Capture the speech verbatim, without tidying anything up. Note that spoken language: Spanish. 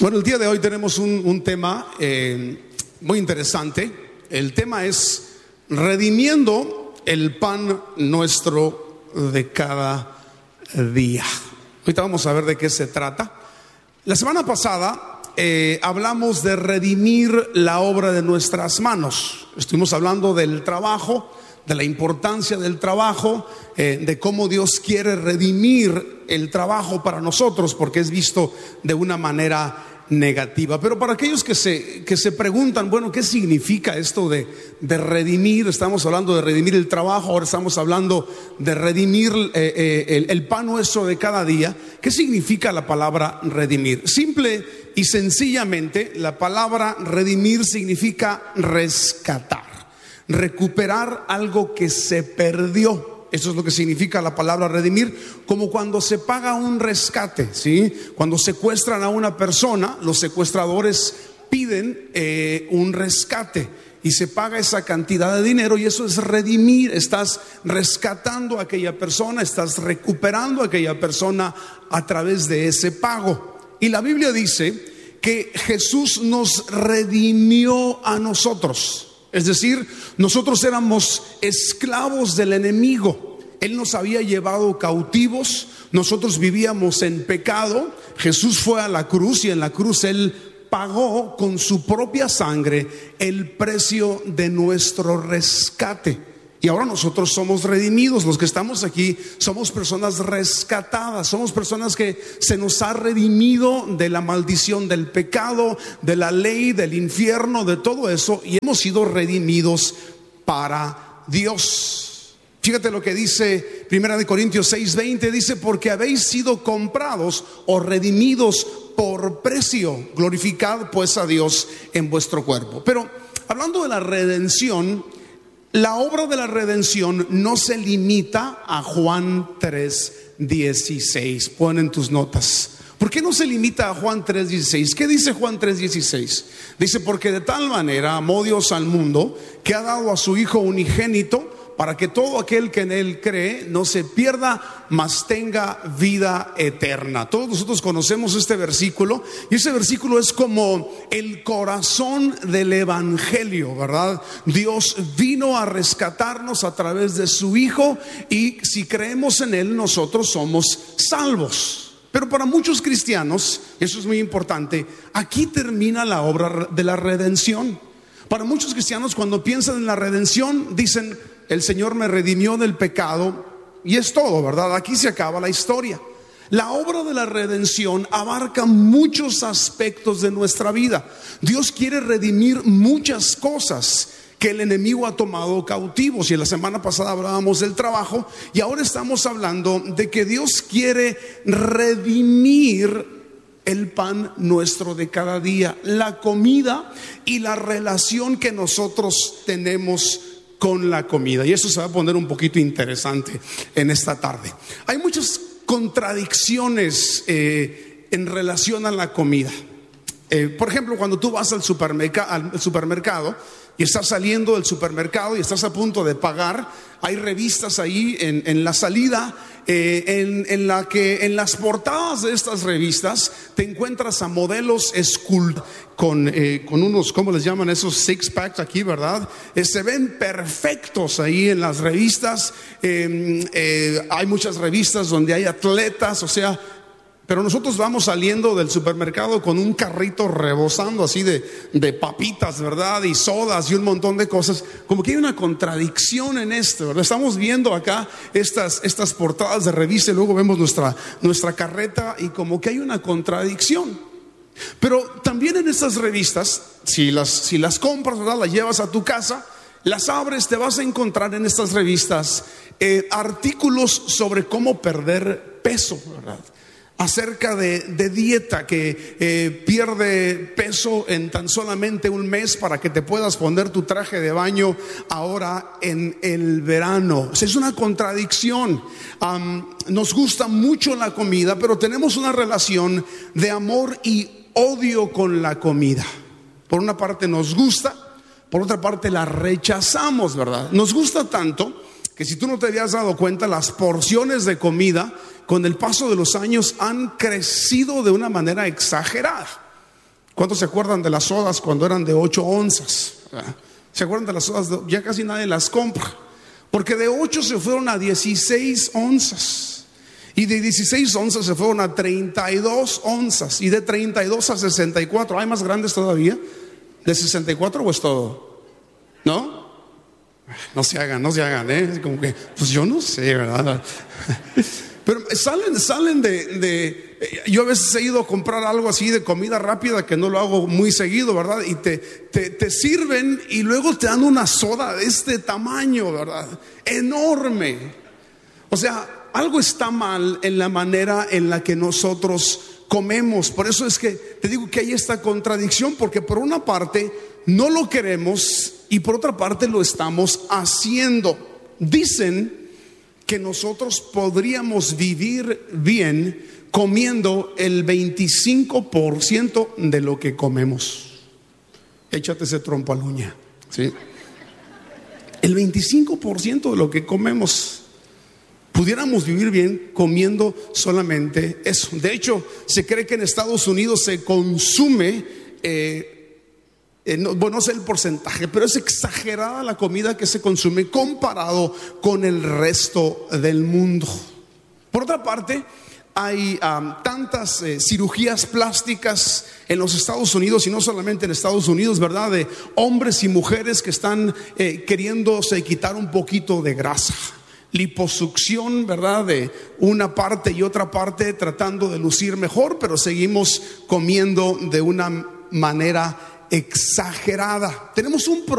Bueno, el día de hoy tenemos un, un tema eh, muy interesante. El tema es redimiendo el pan nuestro de cada día. Ahorita vamos a ver de qué se trata. La semana pasada eh, hablamos de redimir la obra de nuestras manos. Estuvimos hablando del trabajo, de la importancia del trabajo, eh, de cómo Dios quiere redimir el trabajo para nosotros, porque es visto de una manera negativa. Pero para aquellos que se, que se preguntan, bueno, ¿qué significa esto de, de redimir? Estamos hablando de redimir el trabajo, ahora estamos hablando de redimir eh, eh, el, el pan nuestro de cada día. ¿Qué significa la palabra redimir? Simple y sencillamente, la palabra redimir significa rescatar, recuperar algo que se perdió. Eso es lo que significa la palabra redimir, como cuando se paga un rescate, ¿sí? Cuando secuestran a una persona, los secuestradores piden eh, un rescate y se paga esa cantidad de dinero, y eso es redimir. Estás rescatando a aquella persona, estás recuperando a aquella persona a través de ese pago. Y la Biblia dice que Jesús nos redimió a nosotros. Es decir, nosotros éramos esclavos del enemigo. Él nos había llevado cautivos, nosotros vivíamos en pecado. Jesús fue a la cruz y en la cruz Él pagó con su propia sangre el precio de nuestro rescate. Y ahora nosotros somos redimidos. Los que estamos aquí somos personas rescatadas, somos personas que se nos ha redimido de la maldición del pecado, de la ley, del infierno, de todo eso, y hemos sido redimidos para Dios. Fíjate lo que dice Primera de Corintios seis veinte, dice: porque habéis sido comprados o redimidos por precio, glorificad pues a Dios en vuestro cuerpo. Pero hablando de la redención, la obra de la redención no se limita a Juan tres dieciséis. Pon en tus notas. ¿Por qué no se limita a Juan tres dieciséis? ¿Qué dice Juan tres dieciséis? Dice: porque de tal manera amó Dios al mundo, que ha dado a su Hijo unigénito, para que todo aquel que en Él cree no se pierda, mas tenga vida eterna. Todos nosotros conocemos este versículo, y ese versículo es como el corazón del evangelio, ¿verdad? Dios vino a rescatarnos a través de su Hijo, y si creemos en Él, nosotros somos salvos. Pero para muchos cristianos, eso es muy importante, aquí termina la obra de la redención. Para muchos cristianos, cuando piensan en la redención, dicen: el Señor me redimió del pecado, y es todo, ¿verdad? Aquí se acaba la historia. La obra de la redención abarca muchos aspectos de nuestra vida. Dios quiere redimir muchas cosas que el enemigo ha tomado cautivos. Y la semana pasada hablábamos del trabajo, y ahora estamos hablando de que Dios quiere redimir el pan nuestro de cada día, la comida y la relación que nosotros tenemos con la comida. Y eso se va a poner un poquito interesante en esta tarde. Hay muchas contradicciones eh, en relación a la comida. Eh, por ejemplo, cuando tú vas al supermercado, al supermercado y estás saliendo del supermercado y estás a punto de pagar, hay revistas ahí en, en la salida eh, en, en la que en las portadas de estas revistas te encuentras a modelos escultados con, eh, con unos, ¿cómo les llaman esos six packs aquí, verdad? Eh, se ven perfectos ahí en las revistas. eh, eh, hay muchas revistas donde hay atletas, o sea, pero nosotros vamos saliendo del supermercado con un carrito rebosando así de, de papitas, ¿verdad? Y sodas y un montón de cosas. Como que hay una contradicción en esto, ¿verdad? Estamos viendo acá estas, estas portadas de revista, y luego vemos nuestra, nuestra carreta, y como que hay una contradicción. Pero también en estas revistas, si las, si las compras, ¿verdad?, las llevas a tu casa, las abres, te vas a encontrar en estas revistas eh, artículos sobre cómo perder peso, ¿verdad? Acerca de, de dieta, que eh, pierde peso en tan solamente un mes para que te puedas poner tu traje de baño ahora en el verano. O sea, es una contradicción. Um, nos gusta mucho la comida, pero tenemos una relación de amor y odio con la comida. Por una parte nos gusta, por otra parte la rechazamos, ¿verdad? Nos gusta tanto que, si tú no te habías dado cuenta, las porciones de comida con el paso de los años han crecido de una manera exagerada. ¿Cuántos se acuerdan de las sodas cuando eran de ocho onzas? ¿Se acuerdan de las sodas? Ya casi nadie las compra, porque de ocho se fueron a dieciséis onzas, y de dieciséis onzas se fueron a treinta y dos onzas, y de treinta y dos a sesenta y cuatro. ¿Hay más grandes todavía? ¿De sesenta y cuatro o es todo? ¿No? No se hagan, no se hagan, ¿eh? Como que, pues yo no sé, ¿verdad? Pero salen, salen de, de... Yo a veces he ido a comprar algo así de comida rápida, que no lo hago muy seguido, ¿verdad? Y te, te, te sirven y luego te dan una soda de este tamaño, ¿verdad? Enorme. O sea, algo está mal en la manera en la que nosotros comemos. Por eso es que te digo que hay esta contradicción, porque por una parte no lo queremos y por otra parte lo estamos haciendo. Dicen que nosotros podríamos vivir bien comiendo el veinticinco por ciento de lo que comemos. Échate ese trompo a la uña, ¿sí? El veinticinco por ciento de lo que comemos. Pudiéramos vivir bien comiendo solamente eso. De hecho, se cree que en Estados Unidos se consume eh, Eh, no, bueno, no sé el porcentaje, pero es exagerada la comida que se consume comparado con el resto del mundo. Por otra parte, hay um, tantas eh, cirugías plásticas en los Estados Unidos, y no solamente en Estados Unidos, ¿verdad? De hombres y mujeres que están eh, queriéndose quitar un poquito de grasa. Liposucción, ¿verdad? De una parte y otra parte, tratando de lucir mejor, pero seguimos comiendo de una manera exagerada. Tenemos un problema